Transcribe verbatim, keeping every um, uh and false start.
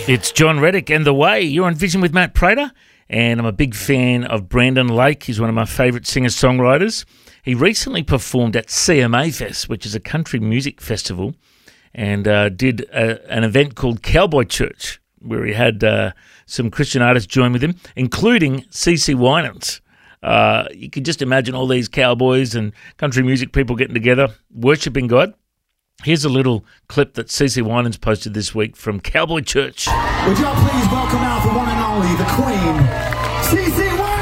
It's John Reddick and The Way. You're on Vision with Matt Prater, and I'm a big fan of Brandon Lake. He's one of my favourite singer-songwriters. He recently performed at C M A Fest, which is a country music festival, and uh, did a, an event called Cowboy Church, where he had uh, some Christian artists join with him, including C C Winans. Uh, you can just imagine all these cowboys and country music people getting together, worshipping God. Here's a little clip that C C Winans posted this week from Cowboy Church. Would y'all please welcome out the one and only, the Queen